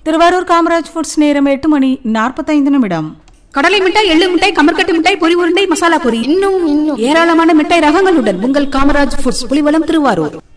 Thiruvarur Kamaraj foods நேரம் 8:45. கடலை மிட்டாய், எள்ளு மிட்டாய், கமர்கட்டு மிட்டாய், பொரி உருண்டை, மசாலா பொரி, இன்னும் ஏராளமான மிட்டாய் ரகங்களுடன் உங்கள் காமராஜ் ஃபுட்ஸ், புலிவலம், திருவாரூர்.